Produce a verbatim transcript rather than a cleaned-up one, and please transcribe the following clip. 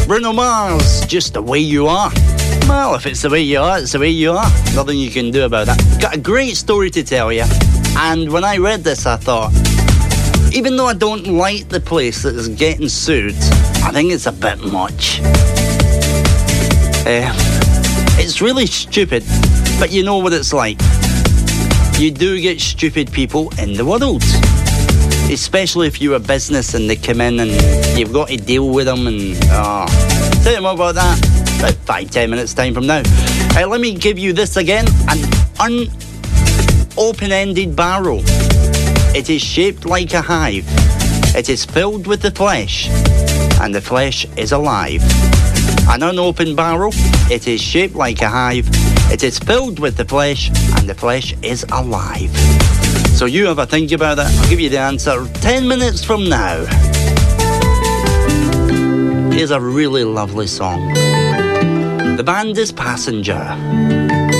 Bruno Mars, Just the Way You Are. Well, if it's the way you are, it's the way you are. Nothing you can do about that. Got a great story to tell you. And when I read this, I thought, even though I don't like the place that is getting sued, I think it's a bit much. Uh, it's really stupid, but you know what it's like. You do get stupid people in the world. Especially if you're a business and they come in and you've got to deal with them and... Oh, tell you more about that about five, ten minutes time from now. Uh, let me give you this again. An un-open-ended barrel. It is shaped like a hive. It is filled with the flesh, and the flesh is alive. An unopened barrel. It is shaped like a hive. It is filled with the flesh, and the flesh is alive. So you have a think about it. I'll give you the answer ten minutes from now. Here's a really lovely song. The band is Passenger.